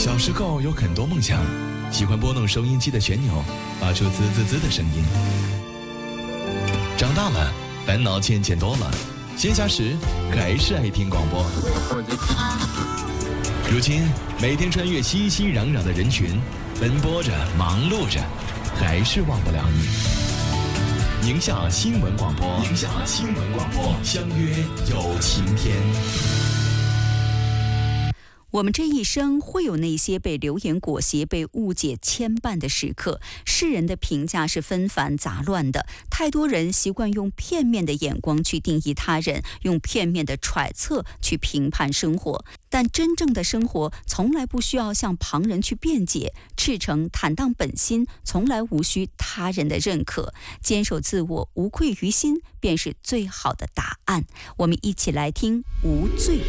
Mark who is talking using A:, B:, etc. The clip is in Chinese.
A: 小时候有很多梦想，喜欢拨弄收音机的旋钮，发出滋滋滋的声音。长大了，烦恼渐渐多了，闲暇时还是爱听广播。如今，每天穿越熙熙攘攘的人群，奔波着，忙碌着，还是忘不了你。宁夏新闻广播，宁夏新闻广播，相约有晴天。
B: 我们这一生会有那些被流言裹挟、被误解牵绊的时刻，世人的评价是纷繁杂乱的，太多人习惯用片面的眼光去定义他人，用片面的揣测去评判生活。但真正的生活从来不需要向旁人去辩解，赤诚坦荡本心，从来无需他人的认可，坚守自我，无愧于心，便是最好的答案。我们一起来听《无罪》。